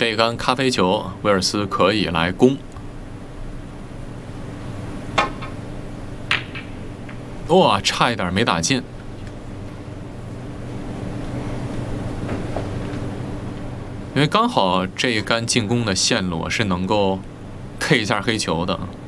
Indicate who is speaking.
Speaker 1: 这一杆咖啡球，威尔斯可以来攻。哇，差一点没打进。因为刚好这一杆进攻的线路是能够 K 一下黑球的。